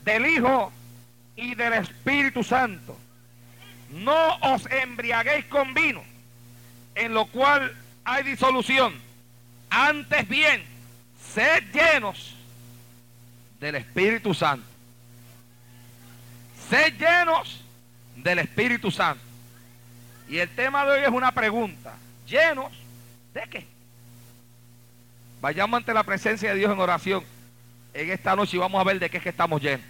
del Hijo y del Espíritu Santo. No os embriaguéis con vino, en lo cual hay disolución. Antes bien, sed llenos del Espíritu Santo. Sed llenos del Espíritu Santo. Y el tema de hoy es una pregunta. ¿Llenos de qué? Vayamos ante la presencia de Dios en oración en esta noche y vamos a ver de qué es que estamos llenos.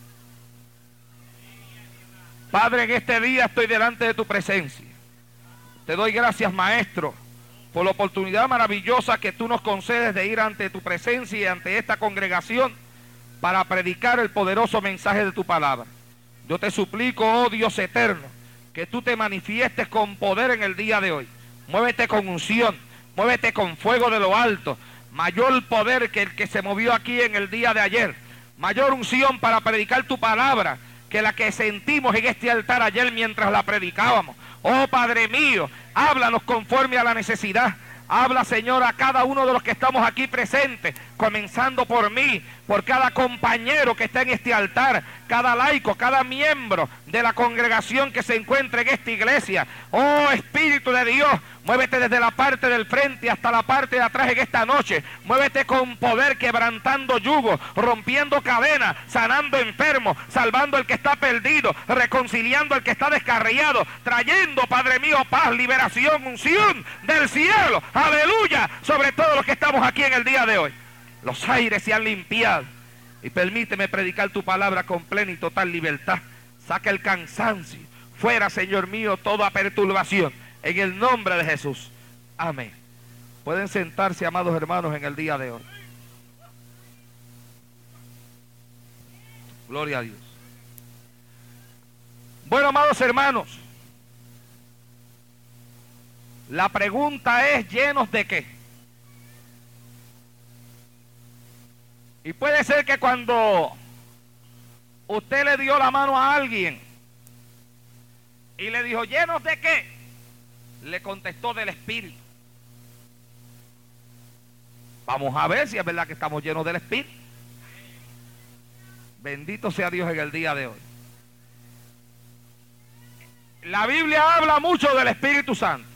Padre, en este día estoy delante de tu presencia. Te doy gracias, Maestro, por la oportunidad maravillosa que tú nos concedes de ir ante tu presencia y ante esta congregación para predicar el poderoso mensaje de tu palabra. Yo te suplico, oh Dios eterno, que tú te manifiestes con poder en el día de hoy. Muévete con unción, muévete con fuego de lo alto. Mayor poder que el que se movió aquí en el día de ayer. Mayor unción para predicar tu palabra que la que sentimos en este altar ayer mientras la predicábamos. Oh Padre mío, háblanos conforme a la necesidad. Habla, Señor, a cada uno de los que estamos aquí presentes, comenzando por mí, por cada compañero que está en este altar, cada laico, cada miembro de la congregación que se encuentra en esta iglesia. Oh Espíritu de Dios, muévete desde la parte del frente hasta la parte de atrás en esta noche. Muévete con poder, quebrantando yugos, rompiendo cadenas, sanando enfermos, salvando al que está perdido, reconciliando al que está descarriado, trayendo, Padre mío, paz, liberación, unción del cielo. Aleluya, sobre todo los que estamos aquí en el día de hoy. Los aires se han limpiado y permíteme predicar tu palabra con plena y total libertad. Saca el cansancio fuera, Señor mío, toda perturbación, en el nombre de Jesús. Amén. Pueden sentarse, amados hermanos, en el día de hoy. Gloria a Dios. Bueno, amados hermanos, la pregunta es: ¿llenos de qué? Y puede ser que cuando usted le dio la mano a alguien y le dijo ¿llenos de qué?, le contestó del Espíritu. Vamos a ver si es verdad que estamos llenos del Espíritu. Bendito sea Dios en el día de hoy. La Biblia habla mucho del Espíritu Santo.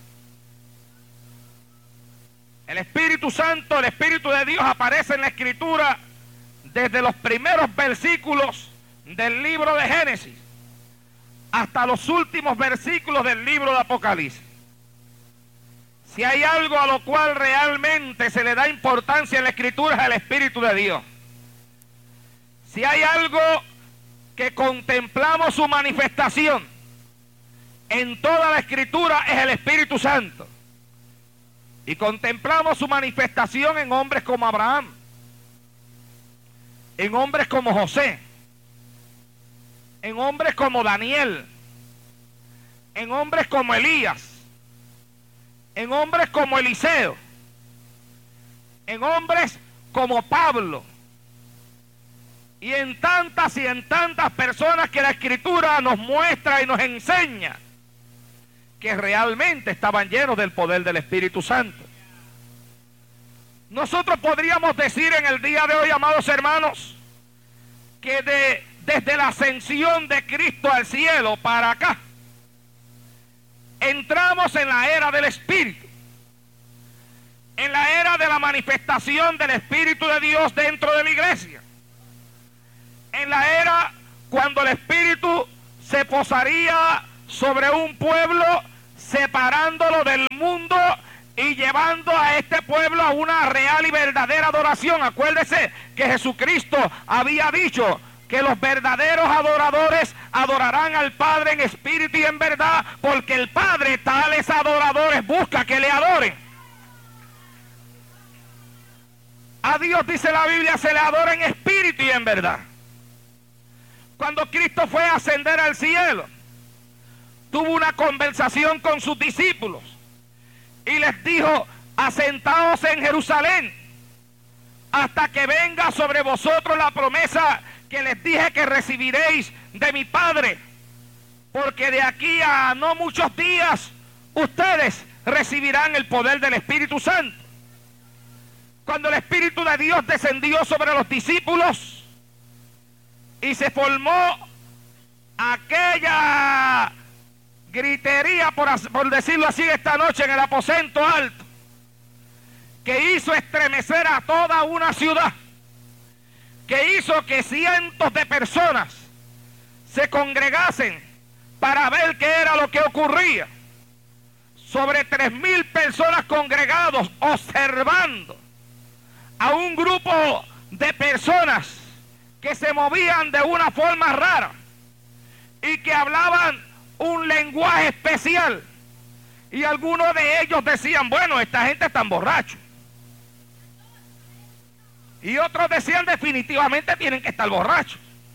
El Espíritu Santo, el Espíritu de Dios, aparece en la Escritura desde los primeros versículos del libro de Génesis hasta los últimos versículos del libro de Apocalipsis. Si hay algo a lo cual realmente se le da importancia en la Escritura es el Espíritu de Dios. Si hay algo que contemplamos su manifestación en toda la Escritura es el Espíritu Santo. Y contemplamos su manifestación en hombres como Abraham, en hombres como José, en hombres como Daniel, en hombres como Elías, en hombres como Eliseo, en hombres como Pablo, y en tantas personas que la Escritura nos muestra y nos enseña que realmente estaban llenos del poder del Espíritu Santo. Nosotros podríamos decir en el día de hoy, amados hermanos, que desde la ascensión de Cristo al cielo para acá, entramos en la era del Espíritu, en la era de la manifestación del Espíritu de Dios dentro de la iglesia, en la era cuando el Espíritu se posaría sobre un pueblo, separándolo del mundo y llevando a este pueblo a una real y verdadera adoración. Acuérdese que Jesucristo había dicho que los verdaderos adoradores adorarán al Padre en espíritu y en verdad, porque el Padre tales adoradores busca que le adoren. A Dios, dice la Biblia, se le adora en espíritu y en verdad. Cuando Cristo fue a ascender al cielo, tuvo una conversación con sus discípulos y les dijo: asentaos en Jerusalén hasta que venga sobre vosotros la promesa que les dije que recibiréis de mi Padre, porque de aquí a no muchos días ustedes recibirán el poder del Espíritu Santo. Cuando el Espíritu de Dios descendió sobre los discípulos, Y se formó aquella gritería, por decirlo así, esta noche en el aposento alto, que hizo estremecer a toda una ciudad, que hizo que cientos de personas se congregasen para ver qué era lo que ocurría. Sobre 3,000 personas congregados observando a un grupo de personas que se movían de una forma rara y que hablaban un lenguaje especial. Y algunos de ellos decían, bueno, esta gente está borracha. Y otros decían, definitivamente tienen que estar borrachos.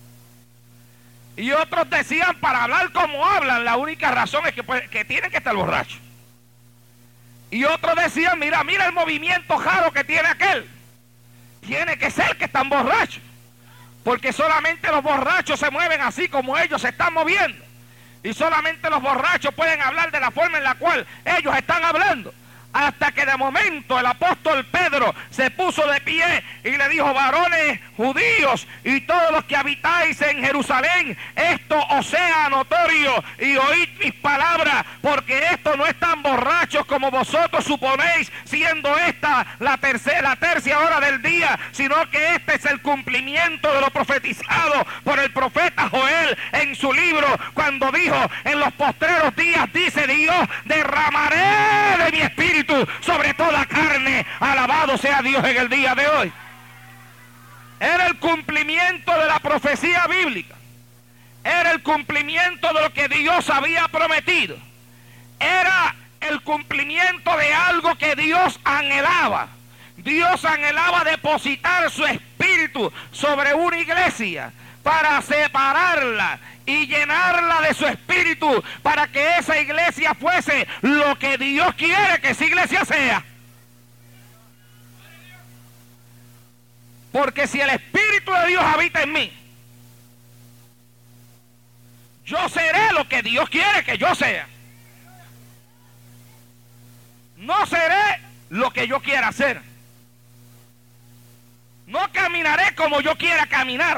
Y otros decían, para hablar como hablan, la única razón es que tienen que estar borrachos. Y otros decían, mira el movimiento raro que tiene aquel. Tiene que ser que están borrachos. Porque solamente los borrachos se mueven así como ellos se están moviendo. Y solamente los borrachos pueden hablar de la forma en la cual ellos están hablando. Hasta que de momento el apóstol Pedro se puso de pie y le dijo, varones judíos y todos los que habitáis en Jerusalén, esto os sea notorio y oíd mis palabras, porque esto no es tan borrachos como vosotros suponéis, siendo esta la tercia hora del día, sino que este es el cumplimiento de lo profetizado por el profeta Joel en su libro, cuando dijo, en los postreros días, dice Dios, derramaré de mi espíritu sobre toda carne, alabado sea Dios en el día de hoy. Era el cumplimiento de la profecía bíblica, era el cumplimiento de lo que Dios había prometido, era el cumplimiento de algo que Dios anhelaba. Dios anhelaba depositar su espíritu sobre una iglesia para separarla y llenarla de su espíritu, para que esa iglesia fuese lo que Dios quiere que esa iglesia sea. Porque si el Espíritu de Dios habita en mí, yo seré lo que Dios quiere que yo sea. No seré lo que yo quiera hacer. No caminaré como yo quiera caminar.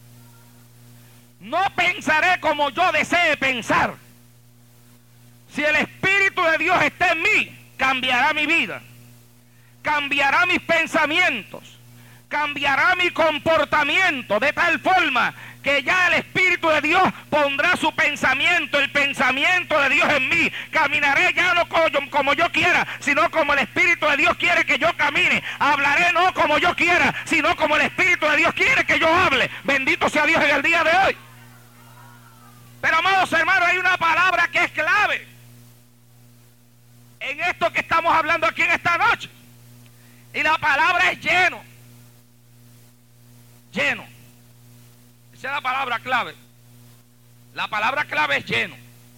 No pensaré como yo desee pensar. Si el Espíritu de Dios está en mí, cambiará mi vida, cambiará mis pensamientos, cambiará mi comportamiento, de tal forma que ya el Espíritu de Dios pondrá su pensamiento, el pensamiento de Dios en mí. Caminaré ya no como yo quiera, sino como el Espíritu de Dios quiere que yo camine. Hablaré no como yo quiera, sino como el Espíritu de Dios quiere que yo hable. Bendito sea Dios en el día de hoy. Pero amados hermanos, hay una palabra que es clave en esto que estamos hablando aquí en esta noche. Y la palabra es lleno. Lleno. Esa es la palabra clave. La palabra clave es lleno.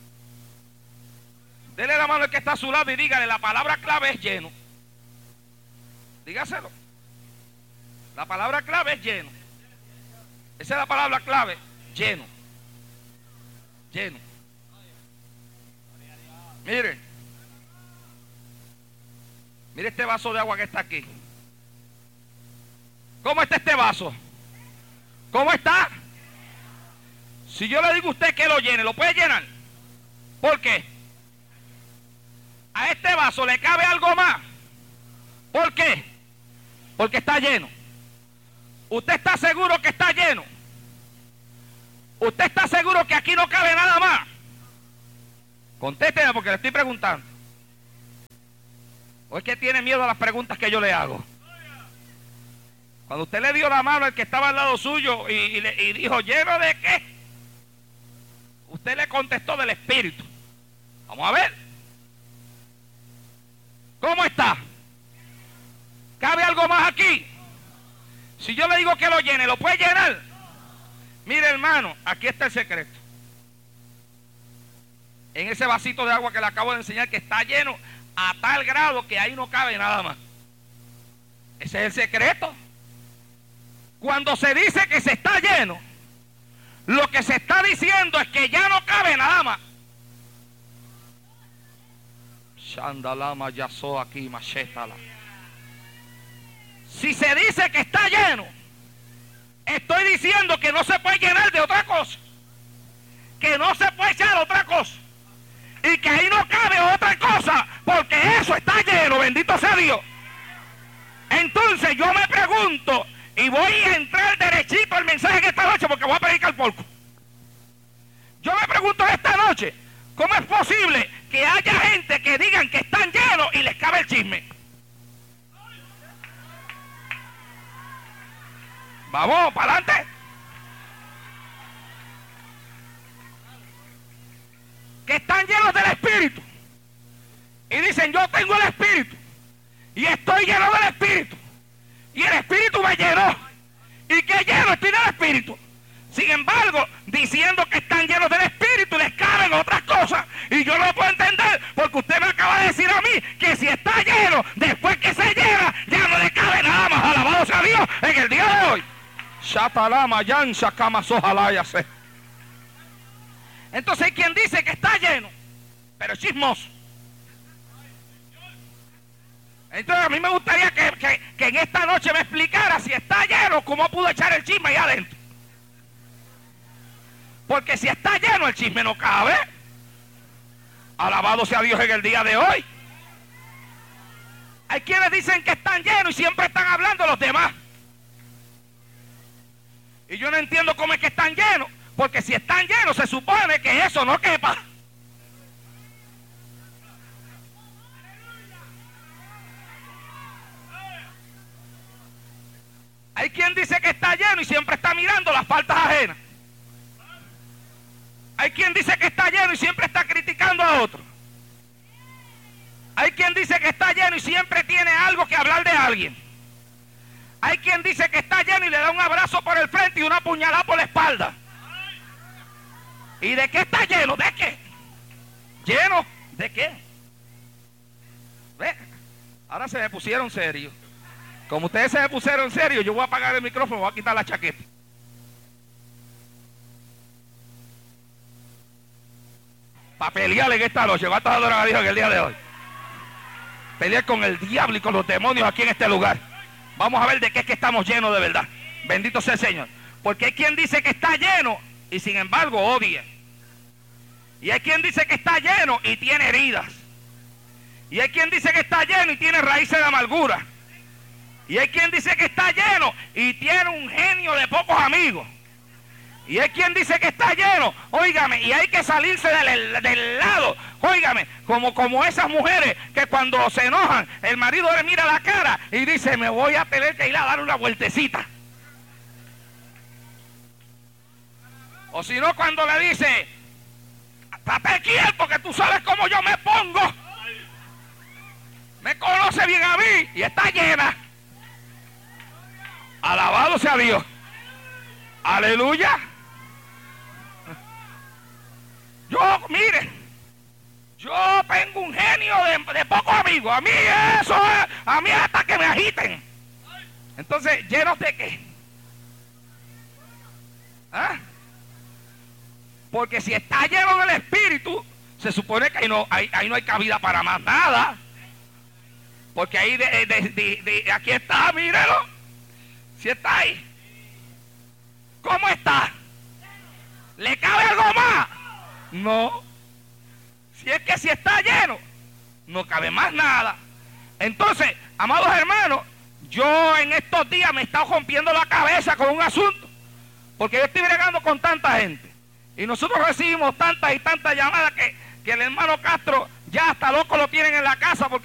Dele la mano al que está a su lado y dígale, la palabra clave es lleno. Dígaselo. La palabra clave es lleno. Esa es la palabra clave. Lleno. Lleno. Mire este vaso de agua que está aquí. ¿Cómo está este vaso? ¿Cómo está? Si yo le digo a usted que lo llene, ¿lo puede llenar? ¿Por qué? A este vaso le cabe algo más. ¿Por qué? Porque está lleno. ¿Usted está seguro que está lleno? ¿Usted está seguro que aquí no cabe nada más? Contésteme porque le estoy preguntando. ¿O es que tiene miedo a las preguntas que yo le hago? Cuando usted le dio la mano al que estaba al lado suyo y dijo, ¿lleno de qué? Usted le contestó del Espíritu. Vamos a ver. ¿Cómo está? ¿Cabe algo más aquí? Si yo le digo que lo llene, ¿lo puede llenar? Mire, hermano, aquí está el secreto. En ese vasito de agua que le acabo de enseñar, que está lleno a tal grado que ahí no cabe nada más. Ese es el secreto. Cuando se dice que se está lleno, lo que se está diciendo es que ya no cabe nada más. Shandalama yaso aquí machetala. Si se dice que está lleno, Estoy diciendo que no se puede llenar de otra cosa, que no se puede echar otra cosa, y que ahí no cabe otra cosa, porque eso está lleno, bendito sea Dios. Entonces yo me pregunto, y voy a entrar derechito al mensaje en esta noche, porque voy a predicar poco. Yo me pregunto esta noche, ¿cómo es posible que haya gente que digan que están llenos y les cabe el chisme? Vamos, para adelante. Que están llenos del Espíritu. Y dicen, yo tengo el Espíritu. Y estoy lleno del Espíritu. Y el Espíritu me llenó. ¿Y qué lleno estoy del Espíritu? Sin embargo, diciendo que están llenos del Espíritu, les caben otras cosas. Y yo no lo puedo entender, porque usted me acaba de decir a mí que si está lleno, después que se llena, ya no le cabe nada más. Alabado sea Dios en el día de hoy. Shatalama yansa kama sojalaya se. Entonces hay quien dice que está lleno, pero es chismoso. Entonces a mí me gustaría que en esta noche me explicara, si está lleno, cómo pudo echar el chisme ahí adentro. Porque si está lleno, el chisme no cabe. Alabado sea Dios en el día de hoy. Hay quienes dicen que están llenos y siempre están hablando los demás. Y yo no entiendo cómo es que están llenos, porque si están llenos se supone que eso no quepa. Hay quien dice que está lleno y siempre está mirando las faltas ajenas. Hay quien dice que está lleno y siempre está criticando a otro. Hay quien dice que está lleno y siempre tiene algo que hablar de alguien. Hay quien dice que está lleno y le da un abrazo por el frente y una puñalada por la espalda. ¿Y de qué está lleno? ¿De qué? ¿Lleno? ¿De qué? ¿Ve? Ahora se me pusieron serios. Como ustedes se me pusieron serios, yo voy a apagar el micrófono, voy a quitar la chaqueta. Para pelear en esta noche, ¿cuántos adoran a Dios en el día de hoy? Pelear con el diablo y con los demonios aquí en este lugar. Vamos a ver de qué es que estamos llenos de verdad. Bendito sea el Señor. Porque hay quien dice que está lleno y sin embargo odia. Y hay quien dice que está lleno y tiene heridas. Y hay quien dice que está lleno y tiene raíces de amargura. Y hay quien dice que está lleno y tiene un genio de pocos amigos. Y hay quien dice que está lleno, óigame, y hay que salirse del lado, óigame, como esas mujeres que cuando se enojan, el marido le mira la cara y dice, me voy a tener que ir a dar una vueltecita. O si no, cuando le dice, estate quieto que tú sabes cómo yo me pongo. Me conoce bien a mí y está llena. Alabado sea Dios. Aleluya. Yo, mire, yo tengo un genio de pocos amigos. A mí eso es, a mí hasta que me agiten. Entonces, ¿llenos de qué? ¿Ah? Porque si está lleno del Espíritu, se supone que ahí no hay cabida para más nada. Porque ahí aquí está, mírelo. Si está ahí. ¿Cómo está? ¿Le cabe algo más? No. Si es que si está lleno, no cabe más nada. Entonces, amados hermanos, yo en estos días me he estado rompiendo la cabeza con un asunto. Porque yo estoy bregando con tanta gente. Y nosotros recibimos tantas y tantas llamadas que el hermano Castro ya hasta loco lo tienen en la casa porque